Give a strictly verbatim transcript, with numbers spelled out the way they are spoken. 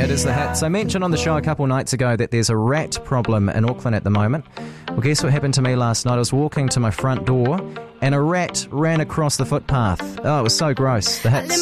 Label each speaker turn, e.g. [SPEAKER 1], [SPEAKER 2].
[SPEAKER 1] That is the hits. I mentioned on the show a couple nights ago that there's a rat problem in Auckland at the moment. Well, guess what happened to me last night? I was walking to my front door and a rat ran across the footpath. Oh, it was so gross. The hits.